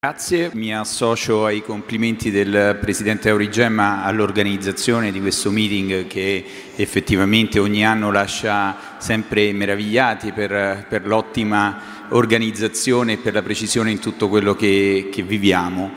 Grazie, mi associo ai complimenti del Presidente Aurigemma all'organizzazione di questo meeting che effettivamente ogni anno lascia sempre meravigliati per l'ottima organizzazione e per la precisione in tutto quello che viviamo.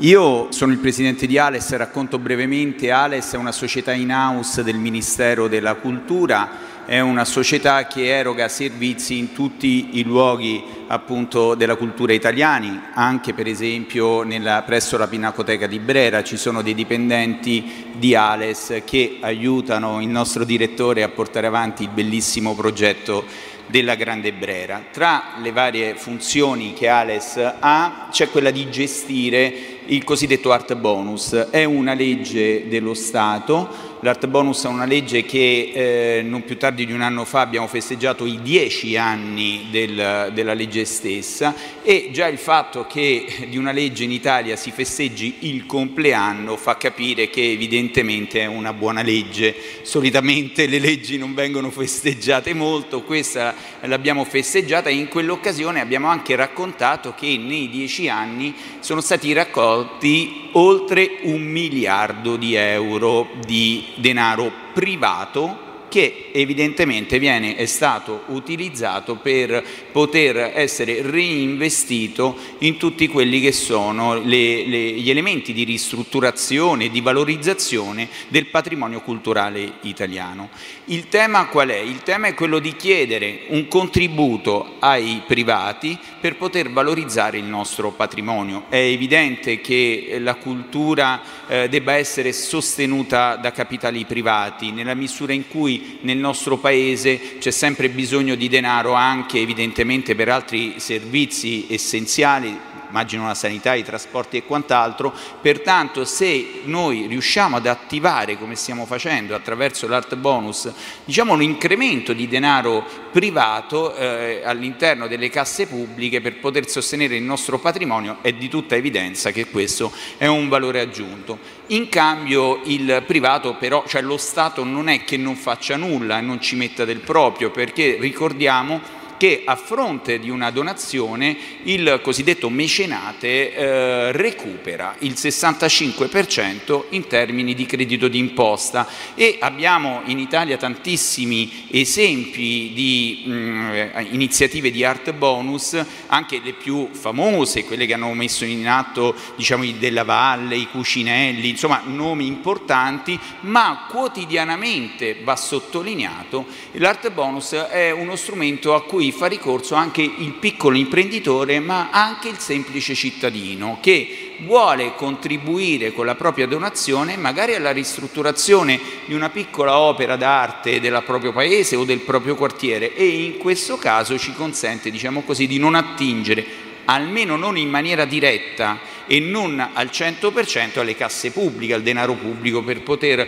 Io sono il Presidente di ALES, racconto brevemente. ALES è una società in-house del Ministero della Cultura. È una società che eroga servizi in tutti i luoghi appunto della cultura italiani, anche per esempio presso la Pinacoteca di Brera ci sono dei dipendenti di ALES che aiutano il nostro direttore a portare avanti il bellissimo progetto della Grande Brera. Tra le varie funzioni che ALES ha c'è quella di gestire il cosiddetto Art Bonus. È una legge dello Stato. L'Art Bonus è una legge che non più tardi di un anno fa abbiamo festeggiato i 10 anni della legge stessa, e già il fatto che di una legge in Italia si festeggi il compleanno fa capire che evidentemente è una buona legge. Solitamente le leggi non vengono festeggiate molto, questa l'abbiamo festeggiata, e in quell'occasione abbiamo anche raccontato che nei 10 anni sono stati raccolti oltre 1 miliardo di euro di denaro privato che evidentemente è stato utilizzato per poter essere reinvestito in tutti quelli che sono gli elementi di ristrutturazione e di valorizzazione del patrimonio culturale italiano. Il tema qual è? Il tema è quello di chiedere un contributo ai privati per poter valorizzare il nostro patrimonio. È evidente che la cultura debba essere sostenuta da capitali privati, nella misura in cui nel nostro Paese c'è sempre bisogno di denaro anche evidentemente per altri servizi essenziali, immagino la sanità, i trasporti e quant'altro. Pertanto se noi riusciamo ad attivare, come stiamo facendo attraverso l'Art Bonus, diciamo un incremento di denaro privato all'interno delle casse pubbliche per poter sostenere il nostro patrimonio, è di tutta evidenza che questo è un valore aggiunto. In cambio il privato però, cioè lo Stato, non è che non faccia nulla e non ci metta del proprio, perché ricordiamo che a fronte di una donazione il cosiddetto mecenate recupera il 65% in termini di credito d'imposta, e abbiamo in Italia tantissimi esempi di iniziative di Art Bonus, anche le più famose, quelle che hanno messo in atto diciamo i Della Valle, i Cucinelli, insomma nomi importanti, ma quotidianamente va sottolineato l'Art Bonus è uno strumento a cui fa ricorso anche il piccolo imprenditore, ma anche il semplice cittadino che vuole contribuire con la propria donazione magari alla ristrutturazione di una piccola opera d'arte del proprio paese o del proprio quartiere, e in questo caso ci consente, diciamo così, di non attingere, almeno non in maniera diretta e non al 100%, alle casse pubbliche, al denaro pubblico, per poter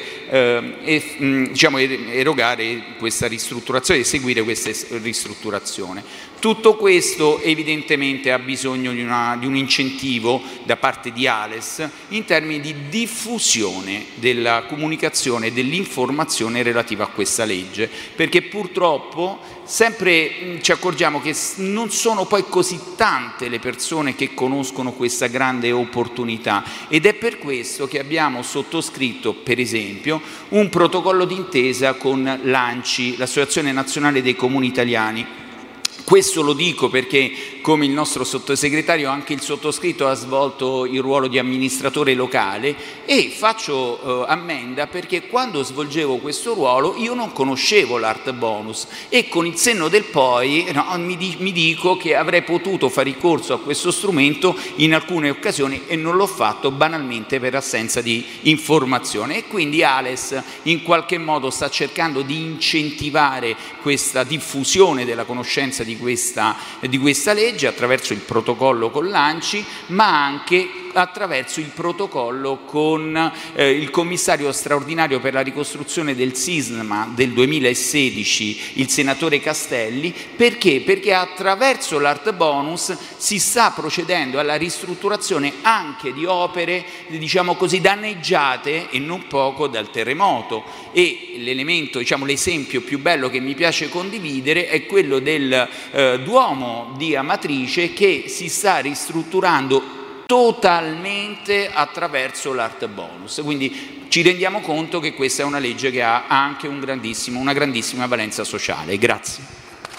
diciamo, erogare questa ristrutturazione, eseguire questa ristrutturazione. Tutto questo evidentemente ha bisogno di un incentivo da parte di ALES in termini di diffusione della comunicazione e dell'informazione relativa a questa legge, perché purtroppo sempre ci accorgiamo che non sono poi così tante le persone che conoscono questa grande opportunità, ed è per questo che abbiamo sottoscritto per esempio un protocollo d'intesa con l'ANCI, l'Associazione Nazionale dei Comuni Italiani. Questo lo dico perché, come il nostro sottosegretario, anche il sottoscritto ha svolto il ruolo di amministratore locale, e faccio ammenda perché quando svolgevo questo ruolo io non conoscevo l'Art Bonus, e con il senno del poi mi dico che avrei potuto fare ricorso a questo strumento in alcune occasioni e non l'ho fatto banalmente per assenza di informazione. E quindi ALES in qualche modo sta cercando di incentivare questa diffusione della conoscenza di questa legge attraverso il protocollo con l'ANCI, ma anche attraverso il protocollo con il commissario straordinario per la ricostruzione del sisma del 2016, il senatore Castelli. Perché? Perché attraverso l'Art Bonus si sta procedendo alla ristrutturazione anche di opere, diciamo così, danneggiate e non poco dal terremoto. E l'elemento, diciamo, l'esempio più bello che mi piace condividere è quello del Duomo di Amatrice, che si sta ristrutturando totalmente attraverso l'art bonus. Quindi ci rendiamo conto che questa è una legge che ha anche una grandissima valenza sociale. Grazie.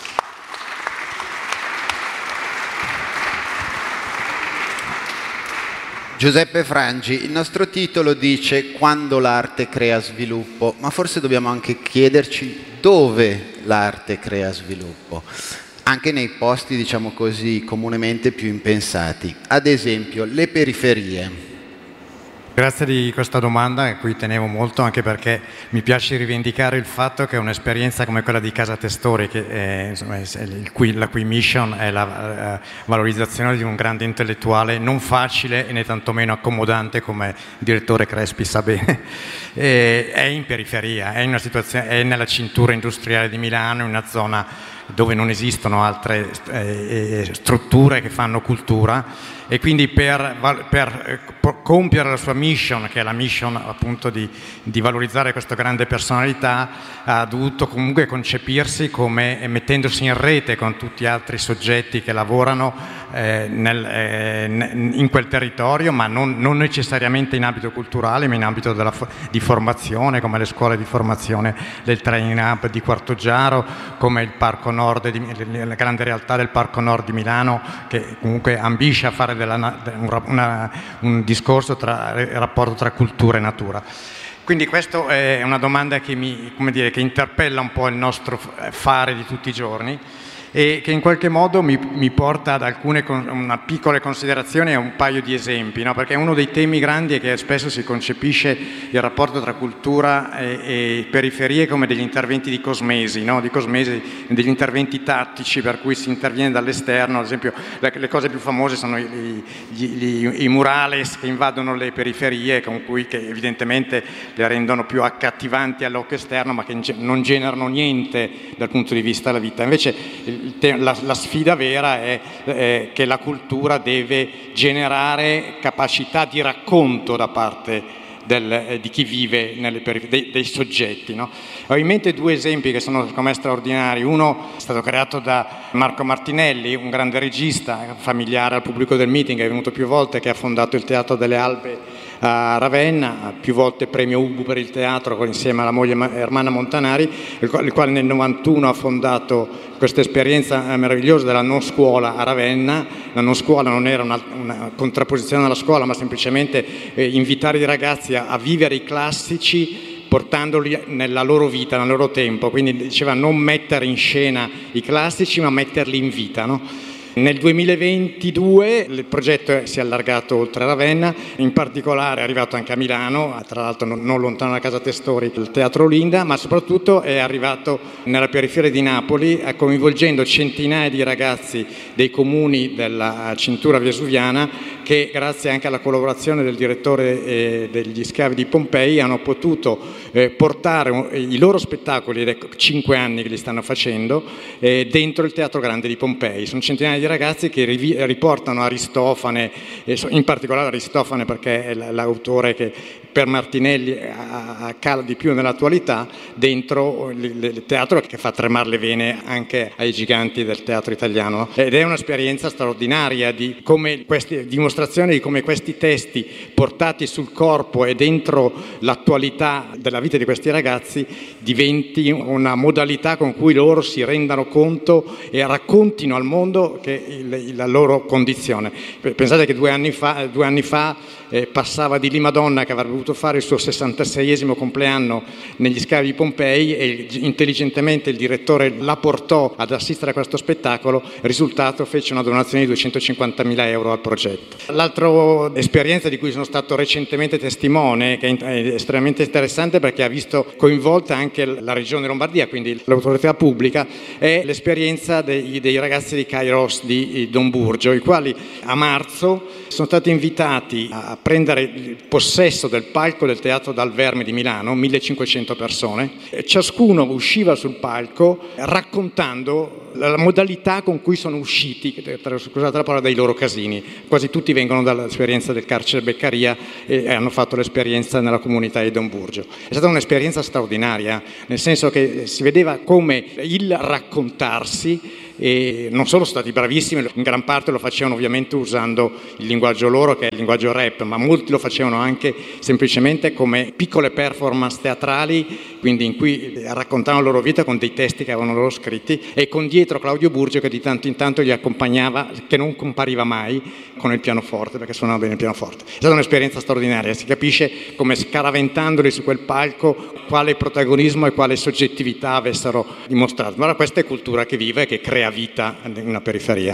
Giuseppe Frangi, il nostro titolo dice quando l'arte crea sviluppo, ma forse dobbiamo anche chiederci dove l'arte crea sviluppo, anche nei posti, diciamo così, comunemente più impensati. Ad esempio, le periferie. Grazie di questa domanda, a cui tenevo molto, anche perché mi piace rivendicare il fatto che un'esperienza come quella di Casa Testori, la cui mission è la valorizzazione di un grande intellettuale, non facile e né tantomeno accomodante, come il direttore Crespi sa bene, è in periferia, è nella cintura industriale di Milano, in una zona dove non esistono altre strutture che fanno cultura, e quindi per compiere la sua mission, che è la mission appunto di valorizzare questa grande personalità, ha dovuto comunque concepirsi come mettendosi in rete con tutti gli altri soggetti che lavorano in quel territorio, ma non necessariamente in ambito culturale, ma in ambito di formazione, come le scuole di formazione del Training Hub di Quartoggiaro, come il Parco Nord, la grande realtà del Parco Nord di Milano, che comunque ambisce a fare un discorso il rapporto tra cultura e natura. Quindi questa è una domanda che che interpella un po' il nostro fare di tutti i giorni, e che in qualche modo mi porta ad una piccole considerazioni e un paio di esempi, no? Perché uno dei temi grandi è che spesso si concepisce il rapporto tra cultura e periferie come degli interventi di cosmesi, no? Degli interventi tattici per cui si interviene dall'esterno. Ad esempio le cose più famose sono i murales che invadono le periferie, che evidentemente le rendono più accattivanti all'occhio esterno, ma che non generano niente dal punto di vista della vita. Invece la sfida vera è che la cultura deve generare capacità di racconto da parte di chi vive nelle periferie, dei soggetti, no? Ho in mente due esempi che sono secondo me straordinari. Uno è stato creato da Marco Martinelli, un grande regista familiare al pubblico del meeting, è venuto più volte, che ha fondato il Teatro delle Albe a Ravenna, più volte premio Ubu per il teatro insieme alla moglie Ermanna Montanari, il quale nel 91 ha fondato questa esperienza meravigliosa della non scuola a Ravenna. La non scuola non era una contrapposizione alla scuola, ma semplicemente invitare i ragazzi a vivere i classici portandoli nella loro vita, nel loro tempo. Quindi diceva non mettere in scena i classici, ma metterli in vita, no? Nel 2022 il progetto si è allargato oltre Ravenna, in particolare è arrivato anche a Milano, tra l'altro non lontano da Casa Testori, il Teatro Olinda, ma soprattutto è arrivato nella periferia di Napoli, coinvolgendo centinaia di ragazzi dei comuni della cintura vesuviana, che grazie anche alla collaborazione del direttore degli scavi di Pompei hanno potuto portare i loro spettacoli, ed è 5 anni che li stanno facendo, dentro il Teatro Grande di Pompei. Sono centinaia di ragazzi che riportano Aristofane, in particolare Aristofane perché è l'autore che per Martinelli cala di più nell'attualità, dentro il teatro, che fa tremare le vene anche ai giganti del teatro italiano. Ed è un'esperienza straordinaria di dimostrazione di come questi testi portati sul corpo e dentro l'attualità della vita di questi ragazzi diventi una modalità con cui loro si rendano conto e raccontino al mondo la loro condizione. Pensate che 2 anni fa passava di Lì Madonna, che avrebbe dovuto fare il suo 66esimo compleanno negli scavi di Pompei, e intelligentemente il direttore la portò ad assistere a questo spettacolo. Il risultato fece una donazione di 250.000 euro al progetto. L'altra esperienza di cui sono stato recentemente testimone, che è estremamente interessante perché ha visto coinvolta anche la Regione Lombardia, quindi l'autorità pubblica, è l'esperienza dei ragazzi di Kairos di Don Burgio, i quali a marzo sono stati invitati a prendere il possesso del palco del Teatro Dal Verme di Milano, 1500 persone, e ciascuno usciva sul palco raccontando la modalità con cui sono usciti, scusate la parola, dai loro casini. Quasi tutti vengono dall'esperienza del carcere Beccaria e hanno fatto l'esperienza nella comunità di Don Burgio. È stata un'esperienza straordinaria, nel senso che si vedeva come il raccontarsi, e non sono stati bravissimi, in gran parte lo facevano ovviamente usando il linguaggio loro, che è il linguaggio rap, ma molti lo facevano anche semplicemente come piccole performance teatrali, quindi in cui raccontavano la loro vita con dei testi che avevano loro scritti, e con dietro Claudio Burgio che di tanto in tanto li accompagnava, che non compariva mai, con il pianoforte, perché suonava bene il pianoforte. È stata un'esperienza straordinaria, si capisce come, scaraventandoli su quel palco, quale protagonismo e quale soggettività avessero dimostrato. Ma questa è cultura che vive e che crea vita in una periferia.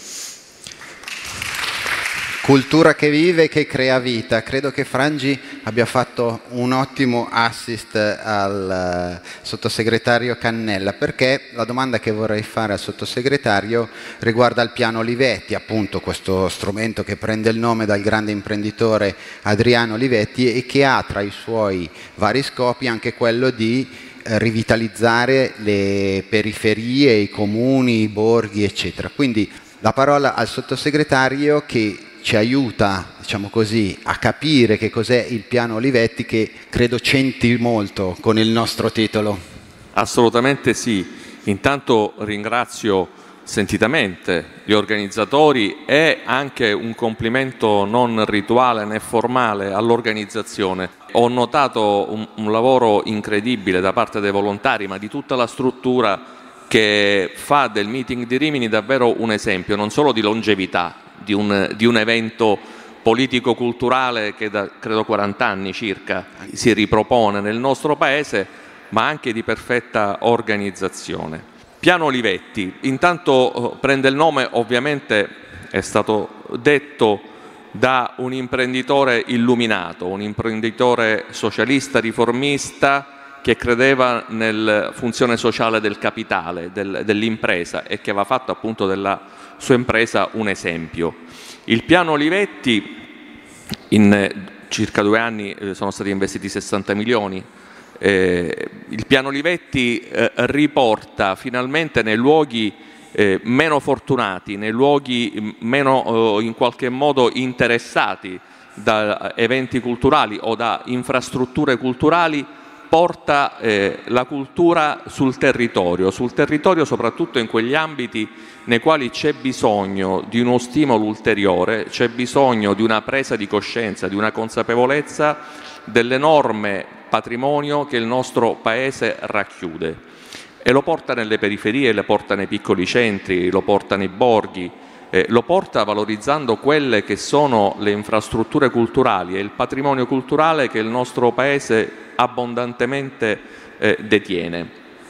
Cultura che vive e che crea vita. Credo che Frangi abbia fatto un ottimo assist al sottosegretario Cannella, perché la domanda che vorrei fare al sottosegretario riguarda il piano Olivetti, appunto questo strumento che prende il nome dal grande imprenditore Adriano Olivetti e che ha tra i suoi vari scopi anche quello di rivitalizzare le periferie, i comuni, i borghi, eccetera. Quindi la parola al sottosegretario che ci aiuta, diciamo così, a capire che cos'è il piano Olivetti, che credo c'entri molto con il nostro titolo. Assolutamente sì. Intanto ringrazio sentitamente gli organizzatori e anche un complimento non rituale né formale all'organizzazione. Ho notato un lavoro incredibile da parte dei volontari, ma di tutta la struttura, che fa del meeting di Rimini davvero un esempio, non solo di longevità, di un evento politico-culturale che da credo 40 anni circa si ripropone nel nostro paese, ma anche di perfetta organizzazione. Piano Olivetti, intanto prende il nome, ovviamente è stato detto, da un imprenditore illuminato, un imprenditore socialista, riformista, che credeva nella funzione sociale del capitale, dell'impresa, e che aveva fatto appunto della sua impresa un esempio. Il piano Olivetti, in circa 2 anni sono stati investiti 60 milioni. Il piano Olivetti riporta finalmente nei luoghi meno fortunati, nei luoghi meno in qualche modo interessati da eventi culturali o da infrastrutture culturali, porta la cultura sul territorio soprattutto in quegli ambiti nei quali c'è bisogno di uno stimolo ulteriore, c'è bisogno di una presa di coscienza, di una consapevolezza dell'enorme patrimonio che il nostro Paese racchiude, e lo porta nelle periferie, lo porta nei piccoli centri, lo porta nei borghi, lo porta valorizzando quelle che sono le infrastrutture culturali e il patrimonio culturale che il nostro Paese abbondantemente detiene.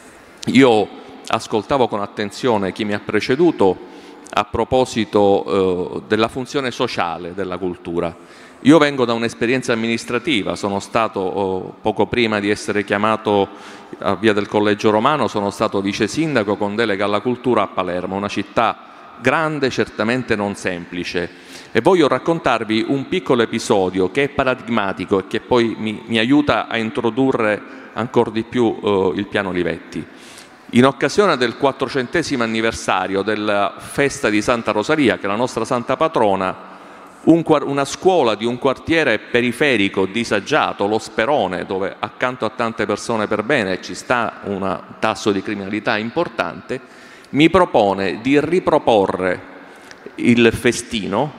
Io ascoltavo con attenzione chi mi ha preceduto a proposito della funzione sociale della cultura. Io vengo da un'esperienza amministrativa, sono stato poco prima di essere chiamato a Via del Collegio Romano, sono stato vice sindaco con delega alla cultura a Palermo, una città grande, certamente non semplice, e voglio raccontarvi un piccolo episodio che è paradigmatico e che poi mi aiuta a introdurre ancora di più il piano Olivetti. In occasione del 400° anniversario della festa di Santa Rosalia, che è la nostra santa patrona, una scuola di un quartiere periferico disagiato, lo Sperone, dove accanto a tante persone per bene ci sta un tasso di criminalità importante, mi propone di riproporre il festino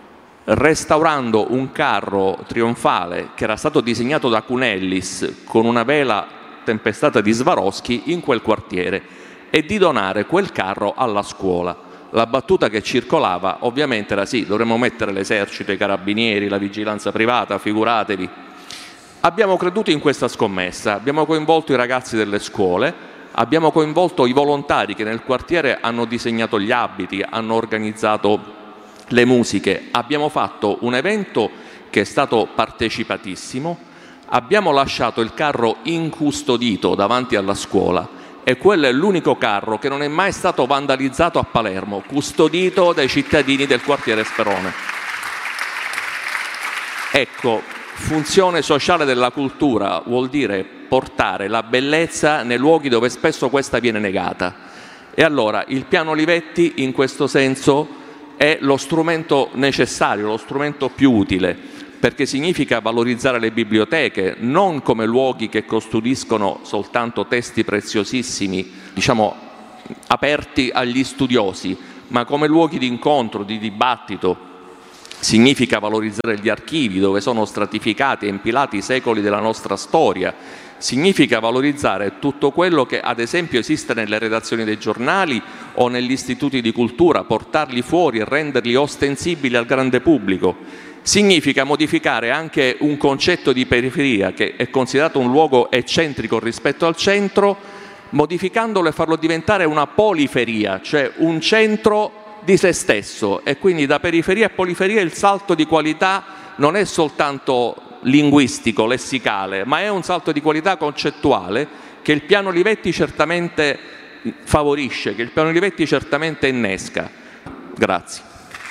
restaurando un carro trionfale che era stato disegnato da Cunellis con una vela tempestata di Swarovski in quel quartiere, e di donare quel carro alla scuola. La battuta che circolava ovviamente era: sì, dovremmo mettere l'esercito, i carabinieri, la vigilanza privata, figuratevi. Abbiamo creduto in questa scommessa, abbiamo coinvolto i ragazzi delle scuole, abbiamo coinvolto i volontari che nel quartiere hanno disegnato gli abiti, hanno organizzato le musiche, abbiamo fatto un evento che è stato partecipatissimo, abbiamo lasciato il carro incustodito davanti alla scuola, e quello è l'unico carro che non è mai stato vandalizzato a Palermo, custodito dai cittadini del quartiere Sperone. Ecco, funzione sociale della cultura vuol dire portare la bellezza nei luoghi dove spesso questa viene negata. E allora il piano Olivetti in questo senso è lo strumento necessario, lo strumento più utile, perché significa valorizzare le biblioteche non come luoghi che custodiscono soltanto testi preziosissimi, diciamo aperti agli studiosi, ma come luoghi di incontro, di dibattito. Significa valorizzare gli archivi dove sono stratificati e impilati i secoli della nostra storia. Significa valorizzare tutto quello che ad esempio esiste nelle redazioni dei giornali o negli istituti di cultura, portarli fuori e renderli ostensibili al grande pubblico. Significa modificare anche un concetto di periferia che è considerato un luogo eccentrico rispetto al centro, modificandolo e farlo diventare una poliferia, cioè un centro di se stesso, e quindi da periferia a poliferia il salto di qualità non è soltanto linguistico, lessicale, ma è un salto di qualità concettuale che il piano Olivetti certamente favorisce, che il piano Olivetti certamente innesca. Grazie.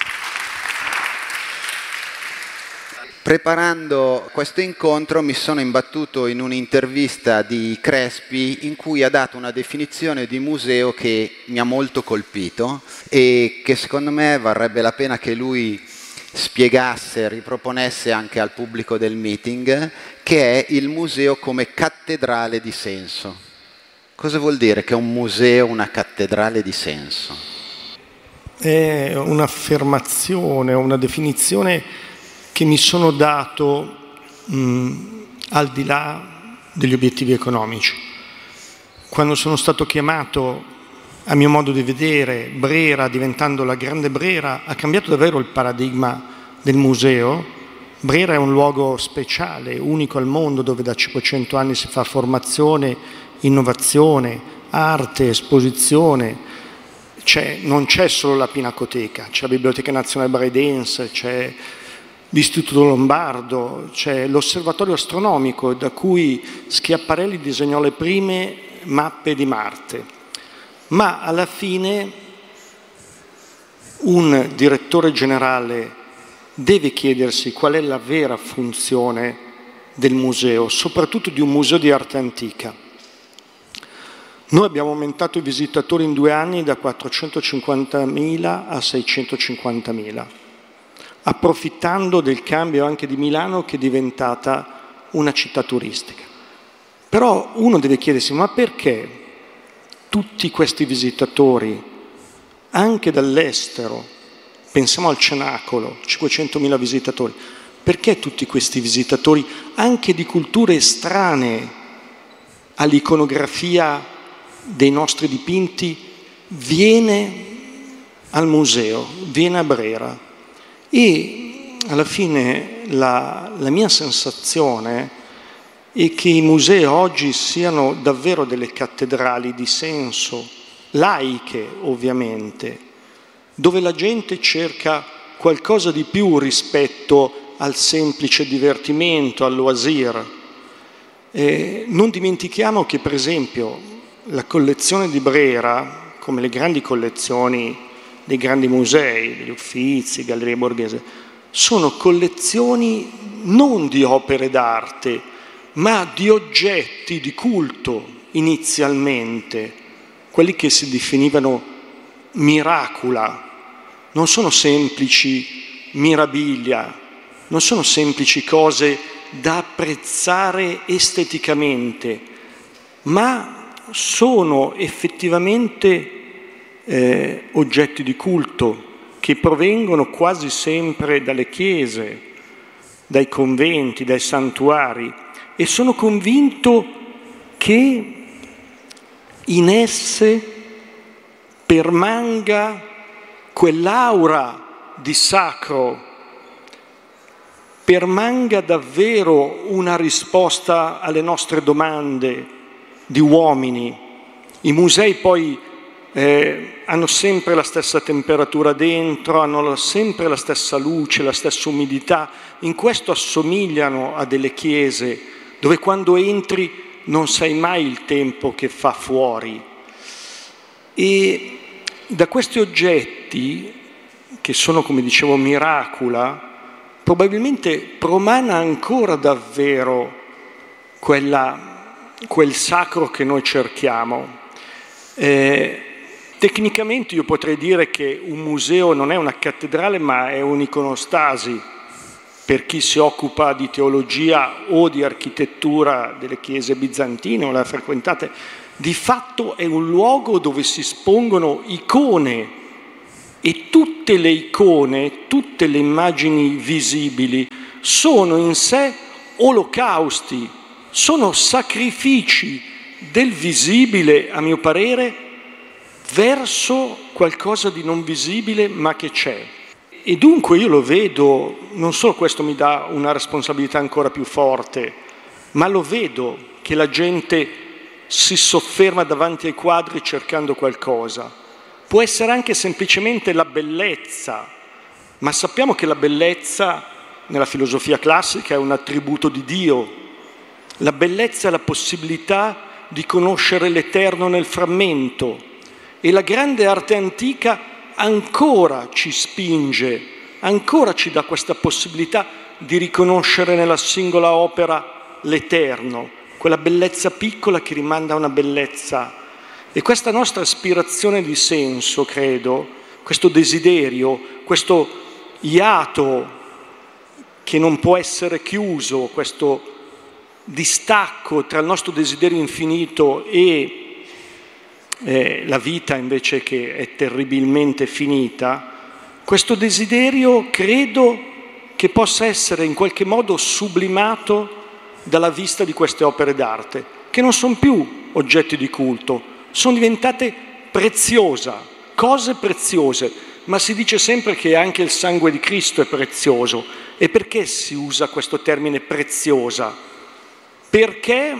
Preparando questo incontro mi sono imbattuto in un'intervista di Crespi in cui ha dato una definizione di museo che mi ha molto colpito e che secondo me varrebbe la pena che lui spiegasse, riproponesse anche al pubblico del meeting, che è il museo come cattedrale di senso. Cosa vuol dire che un museo, una cattedrale di senso? È un'affermazione, una definizione che mi sono dato al di là degli obiettivi economici. Quando sono stato chiamato, a mio modo di vedere, Brera, diventando la grande Brera, ha cambiato davvero il paradigma del museo. Brera è un luogo speciale, unico al mondo, dove da 500 anni si fa formazione, innovazione, arte, esposizione. Non c'è solo la Pinacoteca, c'è la Biblioteca Nazionale Braidense, c'è l'Istituto Lombardo, c'è l'Osservatorio Astronomico da cui Schiaparelli disegnò le prime mappe di Marte. Ma alla fine un direttore generale deve chiedersi qual è la vera funzione del museo, soprattutto di un museo di arte antica. Noi abbiamo aumentato i visitatori in 2 anni da 450.000 a 650.000. approfittando del cambio anche di Milano, che è diventata una città turistica. Però uno deve chiedersi, ma perché tutti questi visitatori, anche dall'estero, pensiamo al Cenacolo, 500.000 visitatori, perché tutti questi visitatori, anche di culture estranee all'iconografia dei nostri dipinti, viene al museo, viene a Brera? E alla fine la mia sensazione è che i musei oggi siano davvero delle cattedrali di senso, laiche ovviamente, dove la gente cerca qualcosa di più rispetto al semplice divertimento, al loisir. Non dimentichiamo che, per esempio, la collezione di Brera, come le grandi collezioni dei grandi musei, degli Uffizi, Galleria Borghese, sono collezioni non di opere d'arte, ma di oggetti di culto inizialmente, quelli che si definivano miracula. Non sono semplici mirabilia, non sono semplici cose da apprezzare esteticamente, ma sono effettivamente oggetti di culto che provengono quasi sempre dalle chiese, dai conventi, dai santuari, e sono convinto che in esse permanga quell'aura di sacro, permanga davvero una risposta alle nostre domande di uomini. I musei poi hanno sempre la stessa temperatura dentro, hanno sempre la stessa luce, la stessa umidità. In questo assomigliano a delle chiese dove quando entri non sai mai il tempo che fa fuori. E da questi oggetti, che sono, come dicevo, miracula, probabilmente promana ancora davvero quel sacro che noi cerchiamo. Tecnicamente io potrei dire che un museo non è una cattedrale ma è un'iconostasi per chi si occupa di teologia o di architettura delle chiese bizantine o le ha frequentate. Di fatto è un luogo dove si espongono icone e tutte le icone, tutte le immagini visibili sono in sé olocausti, sono sacrifici del visibile, a mio parere, verso qualcosa di non visibile ma che c'è. E dunque io lo vedo, non solo questo mi dà una responsabilità ancora più forte, ma lo vedo che la gente si sofferma davanti ai quadri cercando qualcosa. Può essere anche semplicemente la bellezza, ma sappiamo che la bellezza nella filosofia classica è un attributo di Dio. La bellezza è la possibilità di conoscere l'eterno nel frammento e la grande arte antica ancora ci spinge, ancora ci dà questa possibilità di riconoscere nella singola opera l'eterno, quella bellezza piccola che rimanda a una bellezza. E questa nostra aspirazione di senso, credo, questo desiderio, questo iato che non può essere chiuso, questo distacco tra il nostro desiderio infinito e la vita invece che è terribilmente finita, questo desiderio credo che possa essere in qualche modo sublimato dalla vista di queste opere d'arte, che non sono più oggetti di culto, sono diventate cose preziose, ma si dice sempre che anche il sangue di Cristo è prezioso. E perché si usa questo termine preziosa? Perché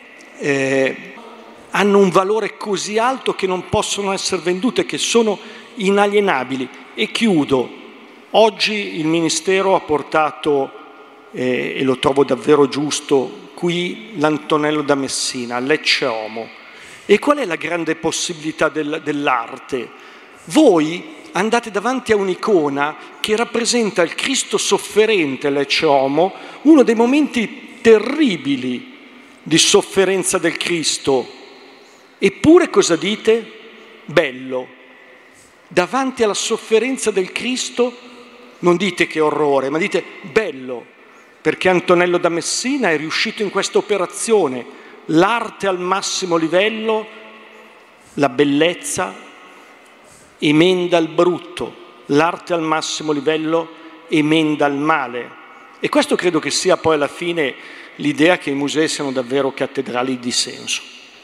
hanno un valore così alto che non possono essere vendute, che sono inalienabili. E chiudo. Oggi il Ministero ha portato, e lo trovo davvero giusto, qui l'Antonello da Messina, l'Ecce Homo. E qual è la grande possibilità dell'arte? Voi andate davanti a un'icona che rappresenta il Cristo sofferente, l'Ecce Homo, uno dei momenti terribili di sofferenza del Cristo. Eppure cosa dite? Bello. Davanti alla sofferenza del Cristo non dite che orrore, ma dite bello, perché Antonello da Messina è riuscito in questa operazione. L'arte al massimo livello, la bellezza emenda il brutto, l'arte al massimo livello emenda il male. E questo credo che sia poi alla fine l'idea che i musei siano davvero cattedrali di senso.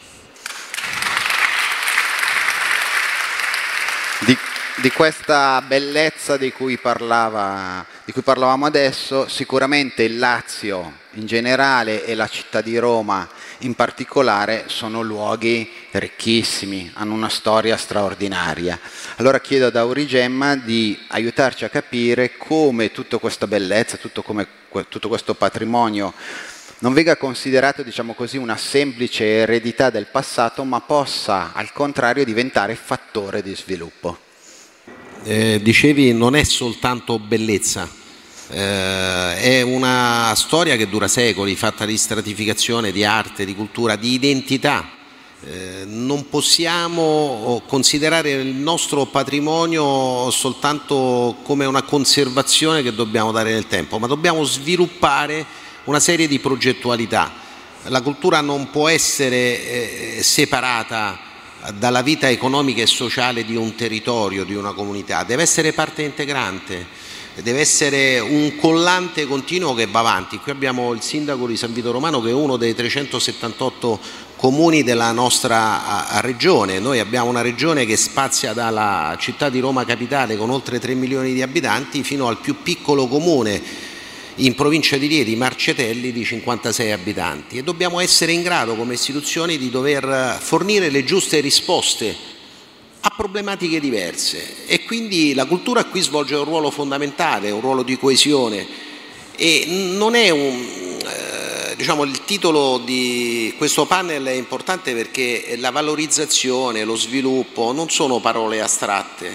Di questa bellezza di cui parlavamo adesso, sicuramente il Lazio in generale e la città di Roma in particolare sono luoghi ricchissimi, hanno una storia straordinaria. Allora chiedo ad Aurigemma di aiutarci a capire come tutta questa bellezza, tutto questo patrimonio non venga considerato, diciamo così, una semplice eredità del passato, ma possa al contrario diventare fattore di sviluppo. Dicevi, non è soltanto bellezza, è una storia che dura secoli, fatta di stratificazione, di arte, di cultura, di identità. Non possiamo considerare il nostro patrimonio soltanto come una conservazione che dobbiamo dare nel tempo, ma dobbiamo sviluppare una serie di progettualità. La cultura non può essere separata dalla vita economica e sociale di un territorio, di una comunità, deve essere parte integrante, deve essere un collante continuo che va avanti. Qui abbiamo il sindaco di San Vito Romano, che è uno dei 378 comuni della nostra regione. Noi abbiamo una regione che spazia dalla città di Roma capitale con oltre 3 milioni di abitanti fino al più piccolo comune in provincia di Rieti, Marcetelli, di 56 abitanti, e dobbiamo essere in grado come istituzioni di dover fornire le giuste risposte a problematiche diverse, e quindi la cultura qui svolge un ruolo fondamentale, un ruolo di coesione, e non è il titolo di questo panel è importante perché la valorizzazione, lo sviluppo non sono parole astratte.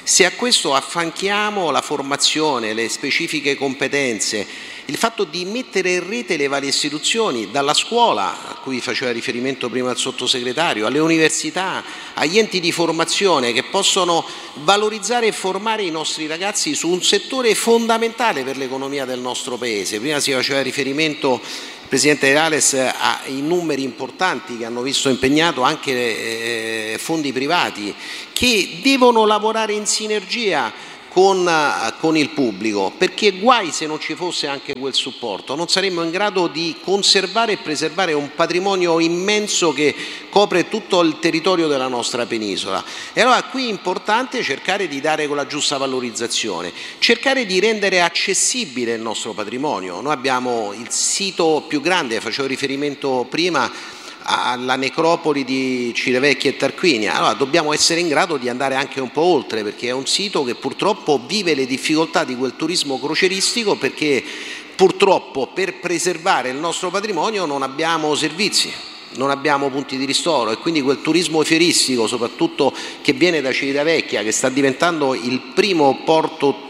Se a questo affianchiamo la formazione, le specifiche competenze, il fatto di mettere in rete le varie istituzioni, dalla scuola, a cui faceva riferimento prima il sottosegretario, alle università, agli enti di formazione che possono valorizzare e formare i nostri ragazzi su un settore fondamentale per l'economia del nostro Paese. Prima si faceva riferimento, il Presidente Reales, ai numeri importanti che hanno visto impegnato anche fondi privati che devono lavorare in sinergia con il pubblico, perché guai se non ci fosse anche quel supporto, non saremmo in grado di conservare e preservare un patrimonio immenso che copre tutto il territorio della nostra penisola. E allora qui è importante cercare di dare quella giusta valorizzazione, cercare di rendere accessibile il nostro patrimonio. Noi abbiamo il sito più grande, facevo riferimento prima alla necropoli di Civitavecchia e Tarquinia. Allora dobbiamo essere in grado di andare anche un po' oltre, perché è un sito che purtroppo vive le difficoltà di quel turismo crocieristico, perché purtroppo per preservare il nostro patrimonio non abbiamo servizi, non abbiamo punti di ristoro, e quindi quel turismo fieristico, soprattutto che viene da Civitavecchia, che sta diventando il primo porto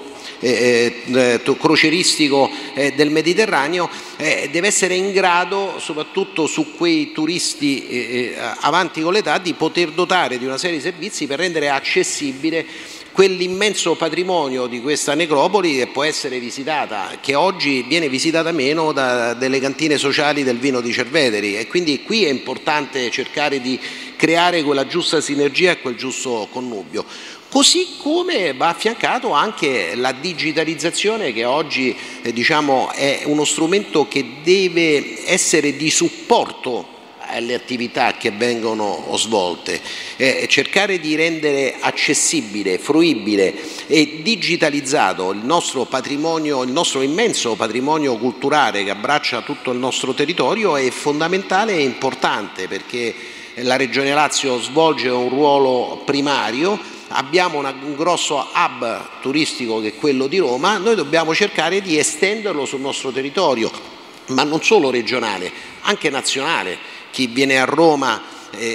crocieristico del Mediterraneo, deve essere in grado, soprattutto su quei turisti avanti con l'età, di poter dotare di una serie di servizi per rendere accessibile quell'immenso patrimonio di questa necropoli che può essere visitata, che oggi viene visitata meno delle cantine sociali del vino di Cerveteri, e quindi qui è importante cercare di creare quella giusta sinergia e quel giusto connubio. Così come va affiancato anche la digitalizzazione, che oggi diciamo è uno strumento che deve essere di supporto alle attività che vengono svolte, cercare di rendere accessibile, fruibile e digitalizzato il nostro patrimonio, il nostro immenso patrimonio culturale che abbraccia tutto il nostro territorio è fondamentale e importante, perché la Regione Lazio svolge un ruolo primario. Abbiamo un grosso hub turistico che è quello di Roma, noi dobbiamo cercare di estenderlo sul nostro territorio, ma non solo regionale, anche nazionale. Chi viene a Roma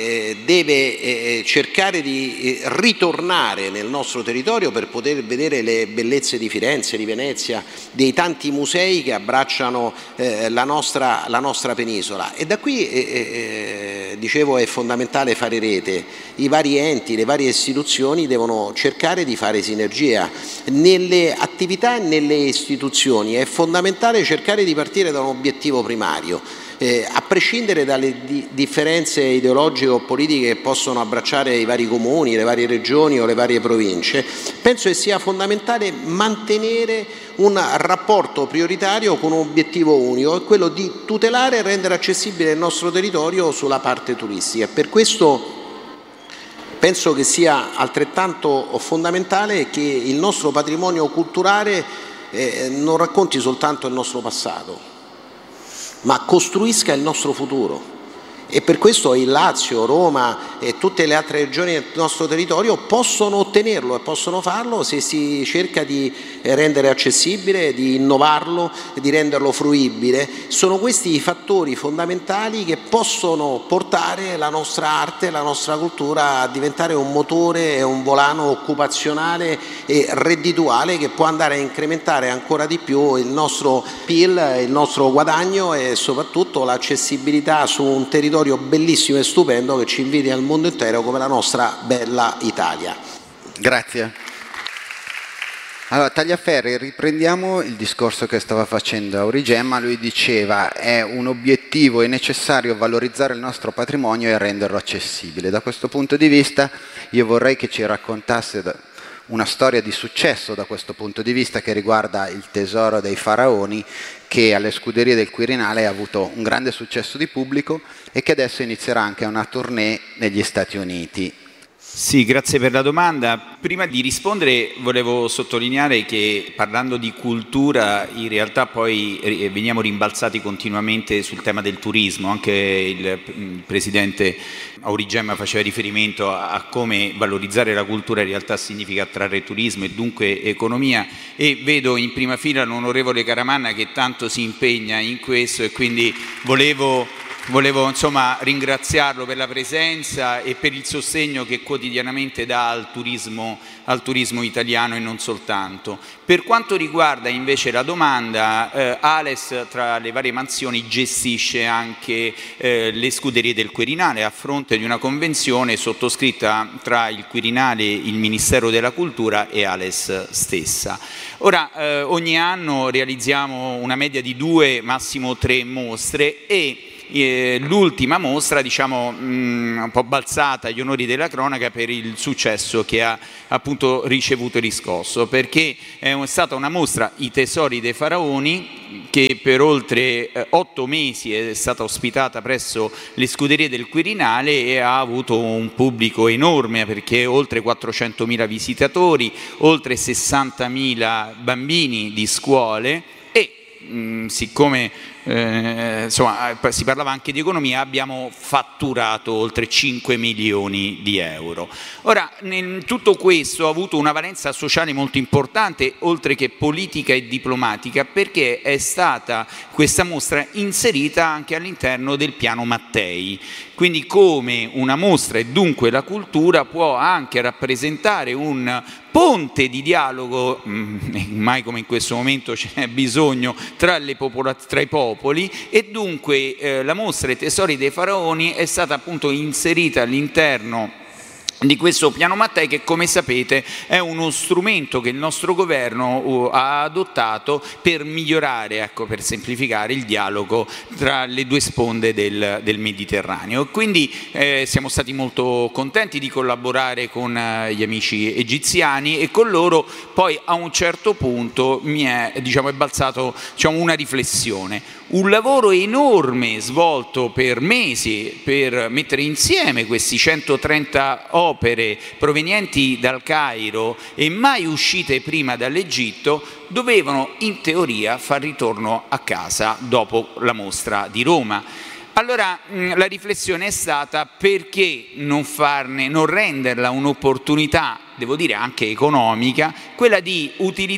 deve cercare di ritornare nel nostro territorio per poter vedere le bellezze di Firenze, di Venezia, dei tanti musei che abbracciano la nostra penisola. E da qui, dicevo, è fondamentale fare rete. I vari enti, le varie istituzioni devono cercare di fare sinergia nelle attività e nelle istituzioni. È fondamentale cercare di partire da un obiettivo primario. A prescindere dalle differenze ideologiche o politiche che possono abbracciare i vari comuni, le varie regioni o le varie province, penso che sia fondamentale mantenere un rapporto prioritario con un obiettivo unico, è quello di tutelare e rendere accessibile il nostro territorio sulla parte turistica. Per questo penso che sia altrettanto fondamentale che il nostro patrimonio culturale non racconti soltanto il nostro passato, ma costruisca il nostro futuro. E per questo il Lazio, Roma e tutte le altre regioni del nostro territorio possono ottenerlo e possono farlo se si cerca di rendere accessibile, di innovarlo, di renderlo fruibile. Sono questi i fattori fondamentali che possono portare la nostra arte, la nostra cultura a diventare un motore e un volano occupazionale e reddituale che può andare a incrementare ancora di più il nostro PIL, il nostro guadagno e soprattutto l'accessibilità su un territorio bellissimo e stupendo che ci invidia al mondo intero come la nostra bella Italia. Grazie. Allora, Tagliaferri, riprendiamo il discorso che stava facendo Aurigemma. Lui diceva è un obiettivo, è necessario valorizzare il nostro patrimonio e renderlo accessibile. Da questo punto di vista io vorrei che ci raccontasse una storia di successo da questo punto di vista che riguarda il Tesoro dei Faraoni, che alle scuderie del Quirinale ha avuto un grande successo di pubblico e che adesso inizierà anche una tournée negli Stati Uniti. Sì, grazie per la domanda. Prima di rispondere volevo sottolineare che parlando di cultura in realtà poi veniamo rimbalzati continuamente sul tema del turismo. Anche il Presidente Aurigemma faceva riferimento a come valorizzare la cultura in realtà significa attrarre turismo e dunque economia, e vedo in prima fila l'onorevole Caramanna che tanto si impegna in questo e quindi volevo Volevo insomma ringraziarlo per la presenza e per il sostegno che quotidianamente dà al turismo italiano e non soltanto. Per quanto riguarda invece la domanda, Ales tra le varie mansioni gestisce anche le scuderie del Quirinale a fronte di una convenzione sottoscritta tra il Quirinale, il Ministero della Cultura e Ales stessa. Ora, ogni anno realizziamo una media di 2, massimo 3 mostre e l'ultima mostra, diciamo, un po' balzata agli onori della cronaca per il successo che ha appunto ricevuto e riscosso, perché è stata una mostra, I Tesori dei Faraoni, che per oltre 8 mesi è stata ospitata presso le scuderie del Quirinale e ha avuto un pubblico enorme, perché oltre 400.000 visitatori, oltre 60.000 bambini di scuole e siccome insomma, si parlava anche di economia, abbiamo fatturato oltre 5 milioni di euro. Ora, tutto questo ha avuto una valenza sociale molto importante, oltre che politica e diplomatica, perché è stata questa mostra inserita anche all'interno del piano Mattei. Quindi come una mostra e dunque la cultura può anche rappresentare un ponte di dialogo, mai come in questo momento ce n'è bisogno, tra i popoli, e dunque la mostra I Tesori dei Faraoni è stata appunto inserita all'interno di questo piano Mattei, che come sapete è uno strumento che il nostro governo ha adottato per migliorare, ecco, per semplificare il dialogo tra le due sponde del Mediterraneo. Quindi siamo stati molto contenti di collaborare con gli amici egiziani e con loro poi a un certo punto è balzato una riflessione. Un lavoro enorme svolto per mesi per mettere insieme questi 130 opere provenienti dal Cairo e mai uscite prima dall'Egitto, dovevano in teoria far ritorno a casa dopo la mostra di Roma. Allora la riflessione è stata: perché non renderla un'opportunità, devo dire anche economica, quella di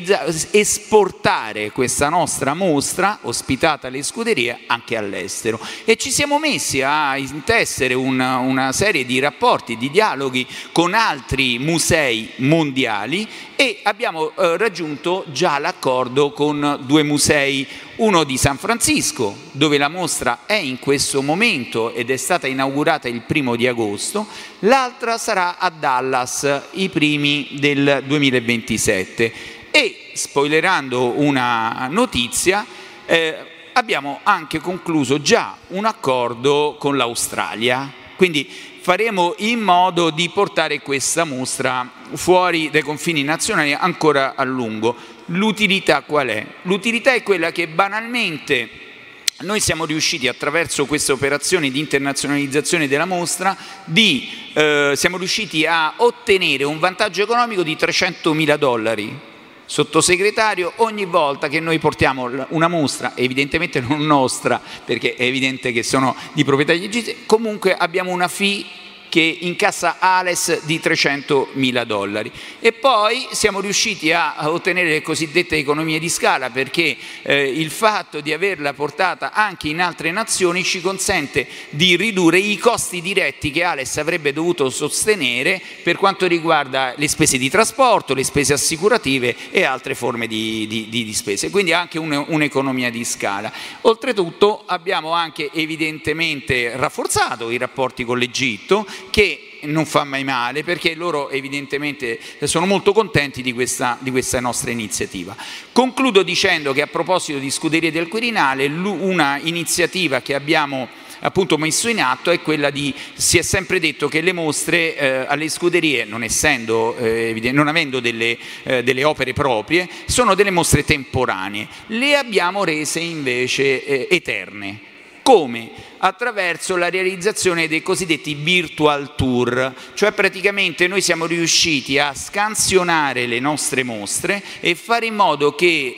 esportare questa nostra mostra ospitata alle scuderie anche all'estero. E ci siamo messi a intessere una serie di rapporti, di dialoghi con altri musei mondiali e abbiamo raggiunto già l'accordo con 2 musei, uno di San Francisco, dove la mostra è in questo momento ed è stata inaugurata il 1° di agosto, l'altra sarà a Dallas i primi del 2027 e, spoilerando una notizia, abbiamo anche concluso già un accordo con l'Australia, quindi faremo in modo di portare questa mostra fuori dai confini nazionali ancora a lungo. L'utilità qual è? L'utilità è quella che banalmente noi siamo riusciti, attraverso questa operazione di internazionalizzazione della mostra, siamo riusciti a ottenere un vantaggio economico di $300.000. Sottosegretario, ogni volta che noi portiamo una mostra, evidentemente non nostra, perché è evidente che sono di proprietà degli egizi, comunque abbiamo una fee che incassa Ales di $300.000. E poi siamo riusciti a ottenere le cosiddette economie di scala, perché il fatto di averla portata anche in altre nazioni ci consente di ridurre i costi diretti che Ales avrebbe dovuto sostenere per quanto riguarda le spese di trasporto, le spese assicurative e altre forme di spese, quindi anche un'economia di scala. Oltretutto abbiamo anche evidentemente rafforzato i rapporti con l'Egitto, che non fa mai male, perché loro evidentemente sono molto contenti di questa nostra iniziativa. Concludo dicendo che, a proposito di Scuderie del Quirinale, una iniziativa che abbiamo appunto messo in atto è quella si è sempre detto che le mostre alle scuderie, non avendo delle opere proprie, sono delle mostre temporanee. Le abbiamo rese invece eterne. Come? Attraverso la realizzazione dei cosiddetti virtual tour, cioè praticamente noi siamo riusciti a scansionare le nostre mostre e fare in modo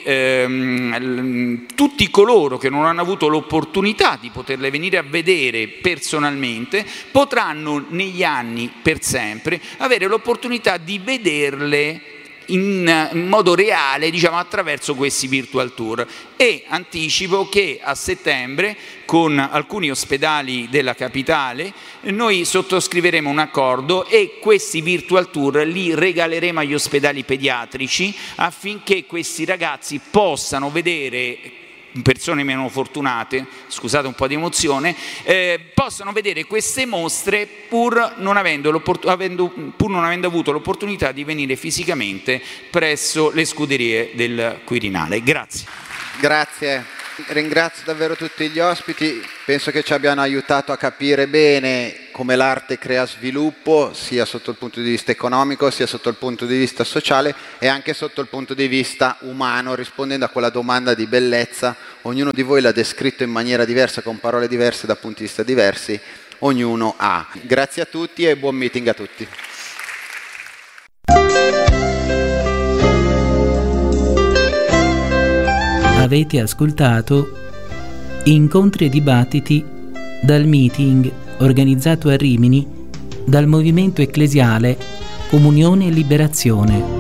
che tutti coloro che non hanno avuto l'opportunità di poterle venire a vedere personalmente potranno negli anni, per sempre, avere l'opportunità di vederle in modo reale, diciamo, attraverso questi virtual tour. E anticipo che a settembre con alcuni ospedali della capitale noi sottoscriveremo un accordo e questi virtual tour li regaleremo agli ospedali pediatrici affinché questi ragazzi possano vedere, persone meno fortunate, scusate un po' di emozione, possono vedere queste mostre pur non avendo avuto l'opportunità di venire fisicamente presso le scuderie del Quirinale. Grazie. Grazie. Ringrazio davvero tutti gli ospiti, penso che ci abbiano aiutato a capire bene come l'arte crea sviluppo, sia sotto il punto di vista economico, sia sotto il punto di vista sociale e anche sotto il punto di vista umano, rispondendo a quella domanda di bellezza. Ognuno di voi l'ha descritto in maniera diversa, con parole diverse, da punti di vista diversi, ognuno ha. Grazie a tutti e buon meeting a tutti. Avete ascoltato Incontri e dibattiti dal meeting organizzato a Rimini dal Movimento Ecclesiale Comunione e Liberazione.